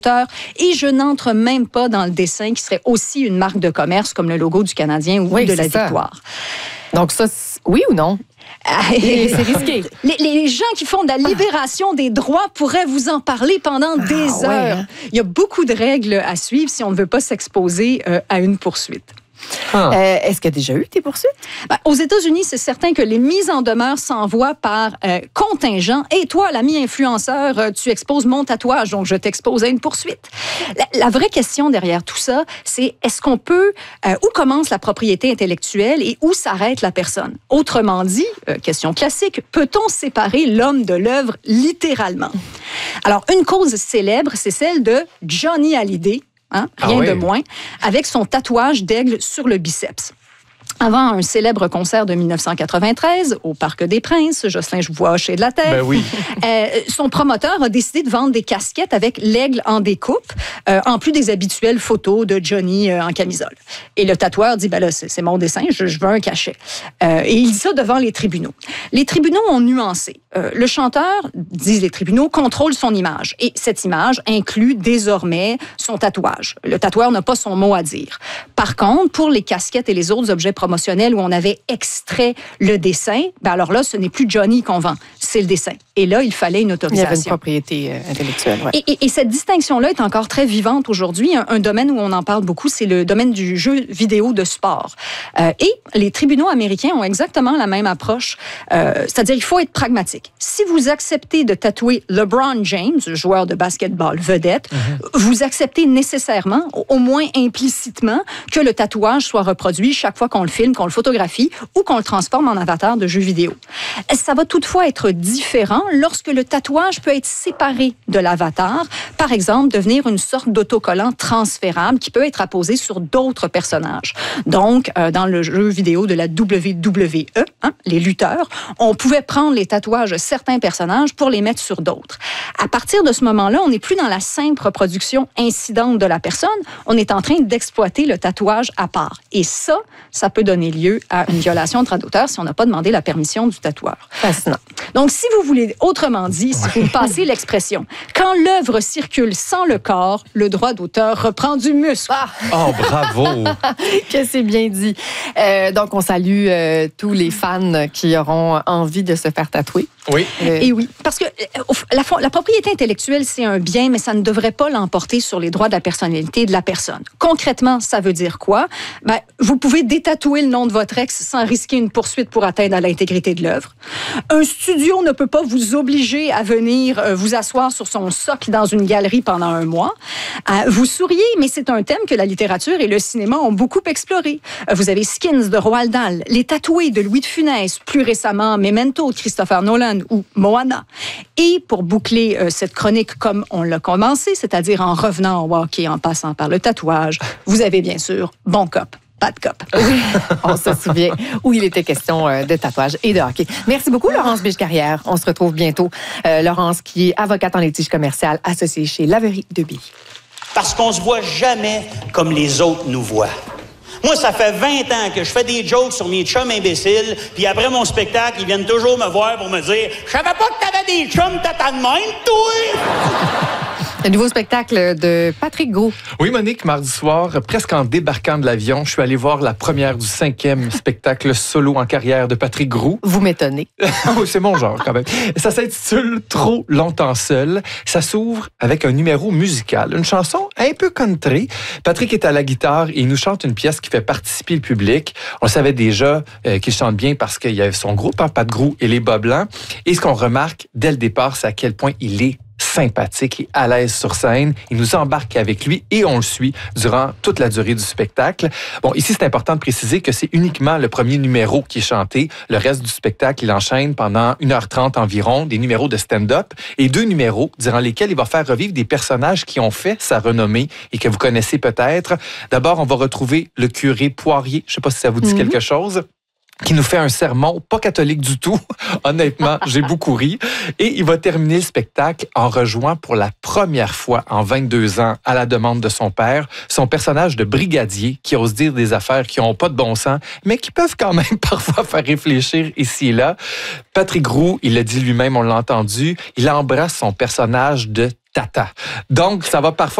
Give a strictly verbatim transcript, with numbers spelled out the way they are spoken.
Et je n'entre même pas dans le dessin qui serait aussi une marque de commerce comme le logo du Canadien ou oui, de la ça. Victoire. Donc ça, oui ou non? C'est risqué. Les, les gens qui font de la libération des droits pourraient vous en parler pendant ah, des heures. Ouais, hein? Il y a beaucoup de règles à suivre si on ne veut pas s'exposer euh, à une poursuite. Ah. Euh, est-ce qu'il y a déjà eu des poursuites? Ben, aux États-Unis, c'est certain que les mises en demeure s'envoient par euh, contingent. Et toi, l'ami influenceur, euh, tu exposes mon tatouage, donc je t'expose à une poursuite. La, la vraie question derrière tout ça, c'est est-ce qu'on peut, euh, où commence la propriété intellectuelle et où s'arrête la personne? Autrement dit, euh, question classique, peut-on séparer l'homme de l'œuvre littéralement? Alors, une cause célèbre, c'est celle de Johnny Hallyday. Hein? Rien ah oui. de moins, avec son tatouage d'aigle sur le biceps. Avant un célèbre concert de dix-neuf cent quatre-vingt-treize au Parc des Princes, Jocelyn, je vous vois hocher de la tête. Ben oui. euh, son promoteur a décidé de vendre des casquettes avec l'aigle en découpe, euh, en plus des habituelles photos de Johnny euh, en camisole. Et le tatoueur dit, ben là, c'est, c'est mon dessin, je, je veux un cachet. Euh, et il dit ça devant les tribunaux. Les tribunaux ont nuancé. Euh, le chanteur, disent les tribunaux, contrôle son image. Et cette image inclut désormais son tatouage. Le tatoueur n'a pas son mot à dire. Par contre, pour les casquettes et les autres objets promotionnel où on avait extrait le dessin, ben alors là, ce n'est plus Johnny qu'on vend, c'est le dessin. Et là, il fallait une autorisation. Il y avait une propriété euh, intellectuelle, ouais. Et, et, et cette distinction-là est encore très vivante aujourd'hui. Un, un domaine où on en parle beaucoup, c'est le domaine du jeu vidéo de sport. Euh, et les tribunaux américains ont exactement la même approche. Euh, c'est-à-dire, il faut être pragmatique. Si vous acceptez de tatouer LeBron James, joueur de basketball vedette, mm-hmm. vous acceptez nécessairement, au moins implicitement, que le tatouage soit reproduit chaque fois qu'on le filme, qu'on le photographie ou qu'on le transforme en avatar de jeu vidéo. Ça va toutefois être différent lorsque le tatouage peut être séparé de l'avatar, par exemple, devenir une sorte d'autocollant transférable qui peut être apposé sur d'autres personnages. Donc, euh, dans le jeu vidéo de la W W E, hein, les lutteurs, on pouvait prendre les tatouages de certains personnages pour les mettre sur d'autres. À partir de ce moment-là, on n'est plus dans la simple reproduction incidente de la personne, on est en train d'exploiter le tatouage à part. Et ça, ça peut donner lieu à une violation de droit d'auteur si on n'a pas demandé la permission du tatoueur. Fascinant. Donc, si vous voulez, autrement dit, si vous passez l'expression, quand l'œuvre circule sans le corps, le droit d'auteur reprend du muscle. Ah. Oh, bravo! Que c'est bien dit. Euh, donc, on salue euh, tous les fans qui auront envie de se faire tatouer. Oui. Euh, Et oui, parce que la, la propriété intellectuelle, c'est un bien, mais ça ne devrait pas l'emporter sur les droits de la personnalité de la personne. Concrètement, ça veut dire quoi? Ben, vous pouvez détatouer le nom de votre ex sans risquer une poursuite pour atteindre à l'intégrité de l'œuvre. Un studio ne peut pas vous obliger à venir euh, vous asseoir sur son socle dans une galerie pendant un mois. Euh, vous souriez, mais c'est un thème que la littérature et le cinéma ont beaucoup exploré. Euh, vous avez Skins de Roald Dahl, Les tatoués de Louis de Funès, plus récemment Memento de Christopher Nolan ou Moana. Et pour boucler euh, cette chronique comme on l'a commencé, c'est-à-dire en revenant au hockey en passant par le tatouage, vous avez bien sûr Bon Cop. Pas de cop. Oui, on se souvient où il était question de tatouage et de hockey. Merci beaucoup, Laurence Biche-Carrière. On se retrouve bientôt. Euh, Laurence, qui est avocate en litige commercial associée chez Laverie de Billy. Parce qu'on se voit jamais comme les autres nous voient. Moi, ça fait vingt ans que je fais des jokes sur mes chums imbéciles, puis après mon spectacle, ils viennent toujours me voir pour me dire « Je savais pas que t'avais des chums tata de même, toi! » Le nouveau spectacle de Patrick Gros. Oui, Monique, mardi soir, presque en débarquant de l'avion, je suis allé voir la première du cinquième spectacle solo en carrière de Patrick Gros. Vous m'étonnez. Oui, c'est mon genre quand même. Ça s'intitule « Trop longtemps seul ». Ça s'ouvre avec un numéro musical, une chanson un peu country. Patrick est à la guitare et il nous chante une pièce qui fait participer le public. On savait déjà euh, qu'il chante bien parce qu'il y avait son groupe, hein, Pat Gros et les Bas Blancs. Et ce qu'on remarque dès le départ, c'est à quel point il est sympathique et à l'aise sur scène. Il nous embarque avec lui et on le suit durant toute la durée du spectacle. Bon, ici, c'est important de préciser que c'est uniquement le premier numéro qui est chanté. Le reste du spectacle, il enchaîne pendant une heure trente environ, des numéros de stand-up et deux numéros durant lesquels il va faire revivre des personnages qui ont fait sa renommée et que vous connaissez peut-être. D'abord, on va retrouver le curé Poirier. Je ne sais pas si ça vous dit mm-hmm. quelque chose. qui nous fait un sermon pas catholique du tout. Honnêtement, j'ai beaucoup ri. Et il va terminer le spectacle en rejoignant pour la première fois en vingt-deux ans, à la demande de son père, son personnage de brigadier qui ose dire des affaires qui n'ont pas de bon sens, mais qui peuvent quand même parfois faire réfléchir ici et là. Patrick Roux, il l'a dit lui-même, on l'a entendu, il embrasse son personnage de Tata. Donc, ça va parfois